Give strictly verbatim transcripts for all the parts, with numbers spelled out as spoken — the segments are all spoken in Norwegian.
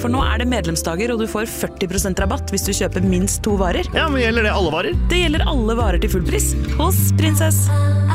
for nå er det medlemsdager, og du får førti prosent rabatt hvis du kjøper minst to varer. Ja, men gjelder det alle varer? Det gjelder alle varer til full pris hos Prinsess.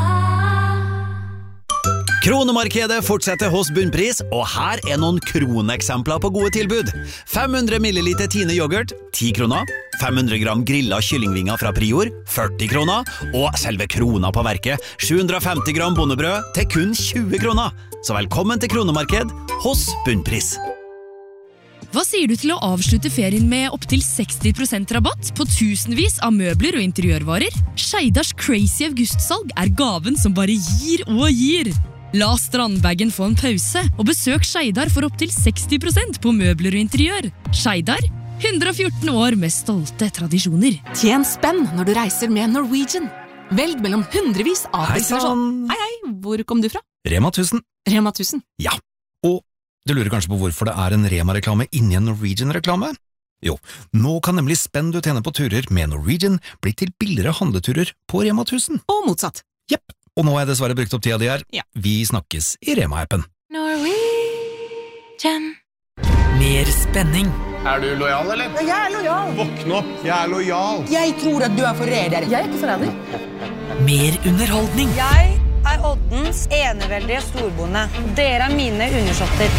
Kronemarkedet fortsetter hos Bunnpris, og her er noen kroneksempler på gode tilbud. fem hundre milliliter Tine yoghurt, ti kroner. fem hundre gram grillet kyllingvinger fra Prior, førti kroner. Og selve krona på verket, sju hundre femti gram bondebrød til kun tjue kroner. Så velkommen til Kronemarked hos Bunnpris. Hva sier du til å avslutte ferien med opp til seksti prosent rabatt på tusenvis av møbler og interiørvarer? Skeidars crazy augustsalg er gaven som bare gir og gir. La strandbagen få en pause, og besøk Skeidar for opp til seksti prosent på møbler og interiør. Skeidar, hundre og fjorten år med stolte tradisjoner. Tjen spenn når du reiser med Norwegian. Velg mellom hundrevis av Hei sann! Hei, hei, hvor kom du fra? Rema tusen. Rema tusen. Ja, og du lurer kanskje på hvorfor det er en Rema-reklame inni en Norwegian-reklame? Jo, nå kan nemlig spenn du tjener på turer med Norwegian bli til billigere handleturer på Rema tusen. Og motsatt. Jepp, og nå har jeg dessverre brukt opp tida di her. Ja. Vi snakkes i Rema-appen. Norwegian. Mer spenning. Er du lojal, eller? Ja, jeg er lojal. Våkn opp, jeg er lojal. Jeg tror at du er forræder. Jeg er ikke forræder. Mer underholdning. Jeg er Oddens eneveldige storbonde. Dere er mine undersåtter.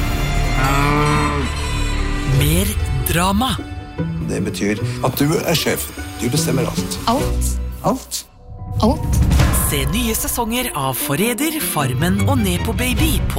Mer drama. Det betyr at du er sjef. Du bestemmer alt. Alt. Alt. Alt. Se nye sesonger av Forræder, Farmen og Nepo Baby på